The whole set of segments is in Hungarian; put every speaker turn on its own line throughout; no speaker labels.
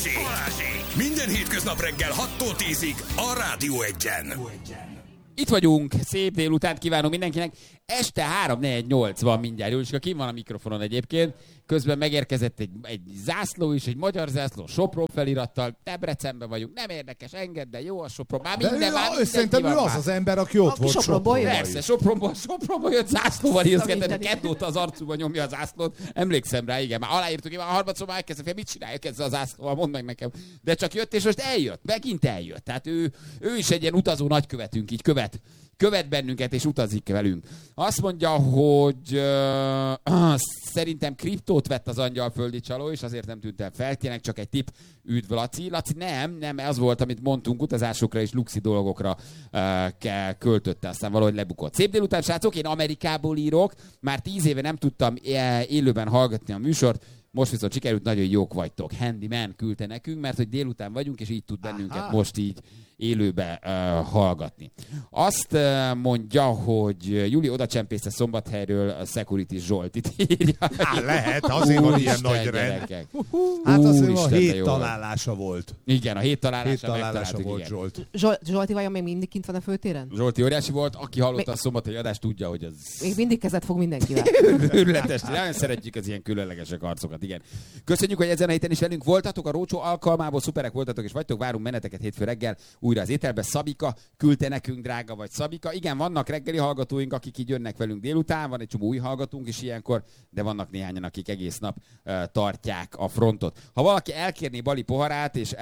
Minden hétköznap reggel 6-tól 10-ig a Rádió Egyen.
Itt vagyunk, szép délutánt kívánunk mindenkinek. Este 3-4-8 van mindjárt. Juliska, kim van a mikrofonon egyébként. Közben megérkezett egy zászló is, egy magyar zászló, Sopron felirattal. Debrecenben vagyunk, nem érdekes, engedd, de jó a Sopron. Már minden
szerintem ő az ember, aki ott volt Sopronban.
Persze, Sopronból jött zászlóval írszkedett, kettőt az arcúba nyomja a zászlót. Emlékszem rá, igen, már aláírtuk, én már a harmadszor elkezdtem, mit csinálják ezzel a zászlóval, mondd meg nekem. De csak jött, és most eljött, megint eljött. Tehát ő is egy ilyen utazó nagykövetünk, így követ bennünket, és utazik velünk. Azt mondja, hogy szerintem kriptót vett az angyalföldi csaló, és azért nem tűnt el fel. Tényleg csak egy tipp. Üdv, Laci. Laci, nem, az volt, amit mondtunk, utazásokra és luxi dolgokra költötte, aztán valahogy lebukott. Szép délután, srácok, én Amerikából írok, már 10 éve nem tudtam élőben hallgatni a műsort, most viszont sikerült, nagyon jók vagytok. Handyman küldte nekünk, mert hogy délután vagyunk, és így tud bennünket most így élőbe hallgatni. Azt mondja, hogy Júli odacsempészte Szombathelyről a Security Zsoltit írja.
Lehet, azért van ilyen nagy rend. Hát azért a 7 találása volt.
Igen, a 7 találása,
7 találása volt,
igen.
Zsolt.
Zsolti vajon még mindig kint van a főtéren?
Zsolti óriási volt, aki hallotta a szombathelyi adást, tudja, hogy ez...
Még mindig kezet fog mindenkivel.
Őrületes, nagyon szeretjük az ilyen különlegesek arcokat, igen. Köszönjük, hogy ezen a héten is velünk voltatok, a Rócsó alkalmából szuperek voltatok, és vagytok, várunk meneteket hétfő reggel újra az ételbe. Szabika küldte nekünk, drága vagy Szabika. Igen, vannak reggeli hallgatóink, akik így jönnek velünk délután, van egy csomó új hallgatónk is ilyenkor, de vannak néhányan, akik egész nap tartják a frontot. Ha valaki elkérné Bali poharát, és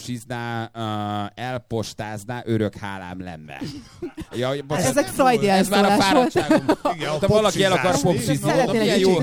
elpostázná, örök hálám lenne. Ja,
ez egy freudi
ez már a fáradtságom. Ha valaki el akar popsizni, milyen jó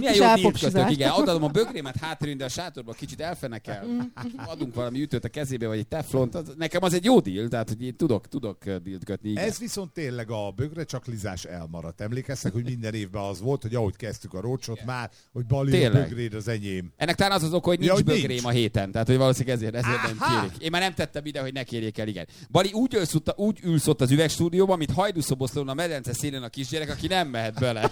dílt. Igen, odaadom a bögrémet hátrén, de a sátorban kicsit elfenekel. Adunk valami ütőt a kezébe, vagy egy teflont. Nekem az egy jó díl, tehát hogy én tudok dílt kötni. Igen.
Ez viszont tényleg a bögrecsaklizzás elmaradt. Emlékeztek, hogy minden évben az volt, hogy ahogy kezdtük a rócsot, már, hogy Bali a bögréd az enyém.
Ennek talán az oka, hogy nincs bögrém a héten, tehát hogy valószínűleg ezért nem kérik. Én már nem tettem ide, hogy ne kérjék el, igen. Bali úgy ülsz ott az üvegstúdióban, mint Hajdúszoboszlón a medence szélén a kisgyerek, aki nem mehet bele.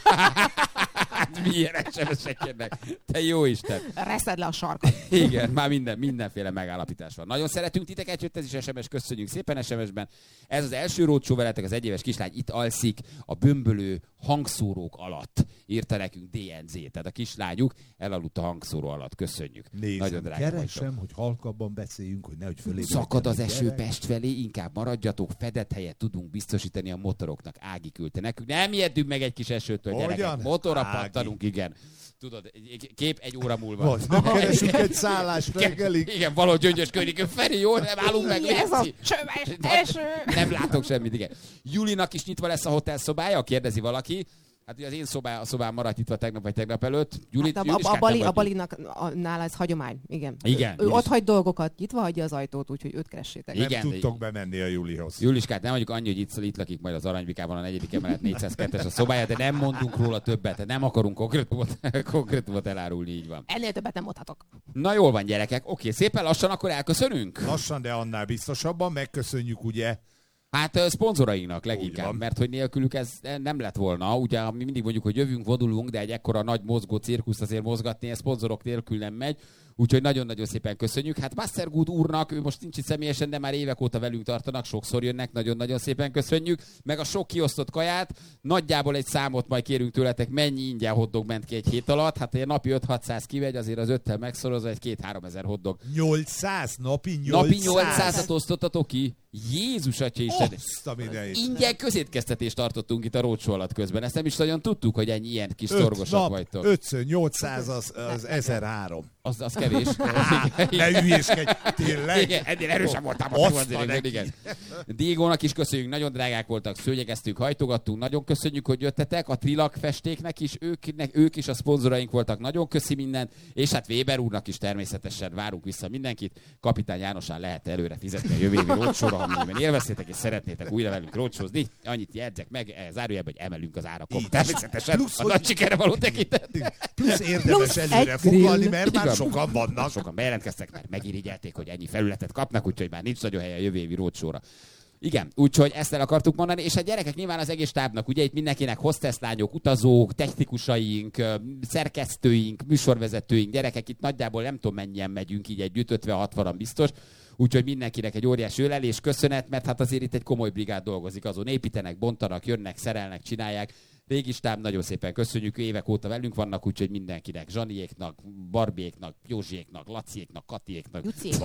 Milyen SMS-ek jönnek. Te jó Isten.
Reszed le a sarkat.
Igen, már mindenféle megállapítás van. Nagyon szeretünk titeket, jött ez is SMS, köszönjük szépen SMS-ben. Ez az első rócsó veletek, az egyéves kislány itt alszik a bömbölő hangszórók alatt. Írta nekünk DNZ, tehát a kislányuk elaludt a hangszóró alatt. Köszönjük.
Nézem, nagyon drága keresem, vagytok. Hogy halkabban beszéljünk, hogy nehogy fölé.
Szakad az eső Pest felé, inkább maradjatok, fedett helyet tudunk biztosítani a motoroknak. Ági küldte nekünk. Nem ijedünk meg egy kis esőtől, gyerekek. Motorra pattanunk, igen. Tudod, kép egy óra múlva.
Most nem keresünk egy szállást reggelig.
Igen, valahogy Gyöngyös környékén. Feri, jó, nem állunk meg.
Ez a csöves eső.
Nem látok semmit, igen. Julinak is nyitva lesz a hotel szobája, kérdezi valaki. Hát ugye az én szobám maradt nyitva tegnap vagy tegnap előtt.
A Balinak nála ez hagyomány, igen. Ő ott hagy dolgokat, nyitva hagyja az ajtót, úgyhogy őt keressétek.
Nem tudtok bemenni a Julihoz.
Juliskát nem mondjuk annyi, hogy itt lakik majd az Aranybikában a 4. emelet 402-es a szobája, de nem mondunk róla többet, nem akarunk konkrétumot elárulni, így van.
Ennél többet nem mondhatok.
Na jól van, gyerekek, oké, szépen lassan akkor elköszönünk?
Lassan, de annál biztosabban megköszönjük, ugye?
Hát szponzorainknak leginkább, mert hogy nélkülük ez nem lett volna. Ugye mi mindig mondjuk, hogy jövünk, vonulunk, de egy ekkora nagy mozgó cirkuszt azért mozgatni, ez szponzorok nélkül nem megy. Úgyhogy nagyon-nagyon szépen köszönjük. Hát Mastergood úrnak, ő most nincs itt személyesen, de már évek óta velünk tartanak, sokszor jönnek, nagyon-nagyon szépen köszönjük. Meg a sok kiosztott kaját, nagyjából egy számot majd kérünk tőletek, mennyi ingyen hotdog ment ki egy hét alatt. Hát egy napi 5-600 kivegy, azért az 5-tel megszorozva egy 2-3 ezer hotdog.
800? Napi
800-at osztottatok ki? Jézus atya Isten! Ingyen közétkeztetést tartottunk itt a rócsó alatt közben. Ezt nem is nagyon tudtuk, hogy ilyen kis szorgosak vagytok.
5-800 az 1003.
Az kevés.
Ne hülyéskedj, tényleg.
Igen, ennél erősen voltam. Diegónak is köszönjük, nagyon drágák voltak, szőnyegeztünk, hajtogattunk, nagyon köszönjük, hogy jöttetek. A Trilak festéknek is, ők is a szponzoraink voltak, nagyon köszi mindent, és hát Weber úrnak is természetesen várunk vissza mindenkit. Kapitány Jánosán lehet előre fizetni a jövő évi rócsóra, amennyiben élveztétek és szeretnétek újra velünk rócsózni. Annyit jegyzek meg, zárójelben, hogy emelünk az árakon. Természetesen plusz, a nagy sikerre való tekintet.
Plusz érdemes előre foglalni, mert már sokan vannak.
Sokan bejelentkeztek, mert megirigyelték, hogy ennyi felületet kapnak, úgyhogy már nincs nagyon hely a jövő évi rócsóra. Igen, úgyhogy ezt el akartuk mondani, és a gyerekek nyilván az egész stábnak, ugye itt mindenkinek hostesslányok, utazók, technikusaink, szerkesztőink, műsorvezetőink, gyerekek, itt nagyjából nem tudom mennyien megyünk így együtt, 50-60-an biztos, úgyhogy mindenkinek egy óriási ölelés, köszönet, mert hát azért itt egy komoly brigád dolgozik azon, építenek, bontanak, jönnek, szerelnek, csinálják. Régi stáb, nagyon szépen köszönjük, évek óta velünk vannak, úgyhogy mindenkinek, Zsaniéknak, Barbiéknak, Józsiéknak, Laciéknak, Katiéknak,